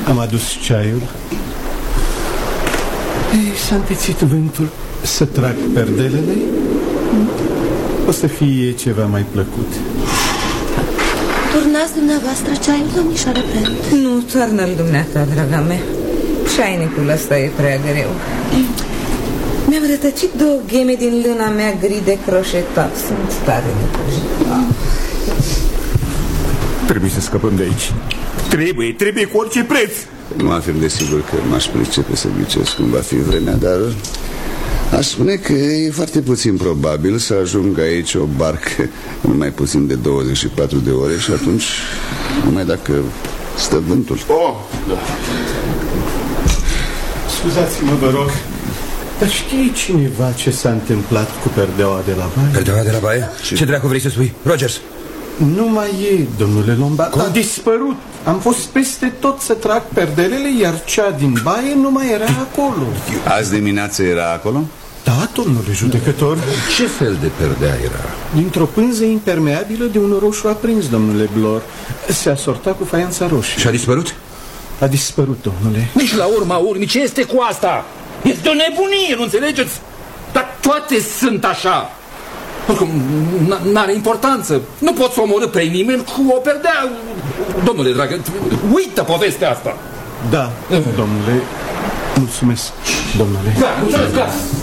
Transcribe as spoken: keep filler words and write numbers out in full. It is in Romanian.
Am adus ceaiul. Ei, s-a întețit vântul. Să trag perdelele. O să fie ceva mai plăcut. Turnați dumneavoastră ceaiul, domnișoară Brent? Nu, toarnă-l dumneata, draga mea. Șainicul ăsta e prea greu. Mi-am rătăcit două gheme din lâna mea gri de croșetat. Sunt tare necăjit. Trebuie să scăpăm de aici. Trebuie, trebuie cu orice preț. Nu afirm de sigur că m-aș pricepe să ghicesc cum va fi vremea, dar aș spune că e foarte puțin probabil să ajung aici o barcă în mai puțin de douăzeci și patru de ore și atunci numai dacă stă vântul. Oh, da. Scuzați-mă, vă rog, dar știe cineva ce s-a întâmplat cu perdeaua de la baie? Perdeaua de la baie? Ce, ce dracu vrei să spui? Rogers? Nu mai e, domnule Lombard. A dispărut. Am fost peste tot să trag perdelele, iar cea din baie nu mai era acolo. Azi dimineață era acolo? Da, domnule judecător. Ce fel de perdea era? Dintr-o pânză impermeabilă de un roșu aprins, domnule Blor. Se asorta cu faianța roșie. Și a dispărut? A dispărut, domnule. Nici la urma urmii, ce este cu asta? Este o nebunie, nu înțelegeți? Dar toate sunt așa. Oricum, n-are importanță. Nu pot să omorâ pe nimeni cu o perdea. Domnule dragă, uită povestea asta. Da, domnule. Mulțumesc, domnule. Da, mulțumesc, da.